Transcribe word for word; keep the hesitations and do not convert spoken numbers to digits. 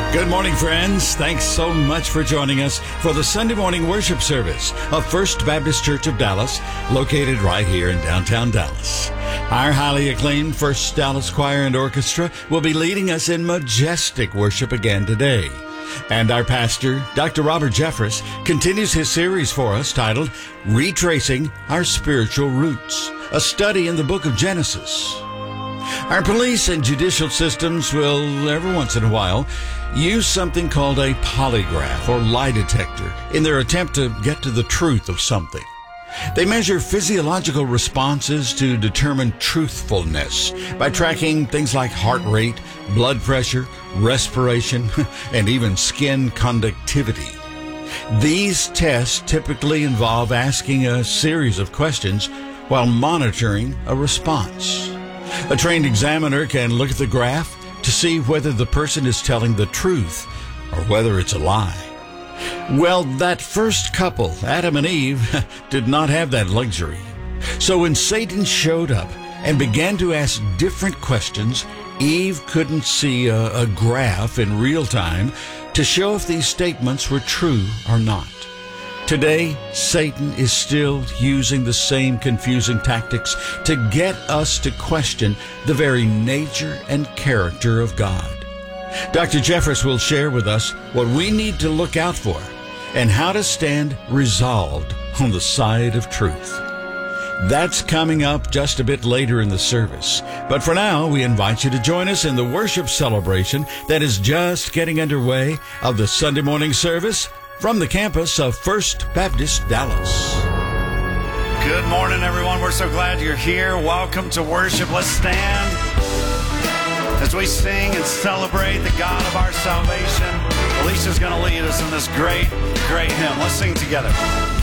Good morning, friends. Thanks so much for joining us for the Sunday morning worship service of First Baptist Church of Dallas, located right here in downtown Dallas. Our highly acclaimed First Dallas Choir and Orchestra will be leading us in majestic worship again today. And our pastor, Doctor Robert Jeffress, continues his series for us titled Retracing Our Spiritual Roots, a study in the book of Genesis. Our police and judicial systems will, every once in a while, use something called a polygraph or lie detector in their attempt to get to the truth of something. They measure physiological responses to determine truthfulness by tracking things like heart rate, blood pressure, respiration, and even skin conductivity. These tests typically involve asking a series of questions while monitoring a response. A trained examiner can look at the graph to see whether the person is telling the truth or whether it's a lie. Well, that first couple, Adam and Eve, did not have that luxury. So when Satan showed up and began to ask different questions, Eve couldn't see a, a graph in real time to show if these statements were true or not. Today, Satan is still using the same confusing tactics to get us to question the very nature and character of God. Doctor Jeffress will share with us what we need to look out for and how to stand resolved on the side of truth. That's coming up just a bit later in the service. But for now, we invite you to join us in the worship celebration that is just getting underway of the Sunday morning service from the campus of First Baptist Dallas. Good morning, everyone. We're so glad you're here. Welcome to worship. Let's stand as we sing and celebrate the God of our salvation. Alicia's going to lead us in this great, great hymn. Let's sing together.